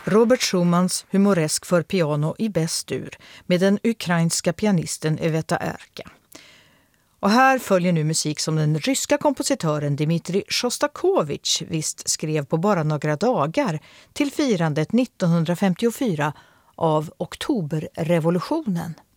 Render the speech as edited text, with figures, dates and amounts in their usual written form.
Robert Schumanns humoresk för piano i bäst-dur med den ukrainska pianisten Eveta Erka. Och här följer nu musik som den ryska kompositören Dmitrij Shostakovich visst skrev på bara några dagar till firandet 1954 av oktoberrevolutionen.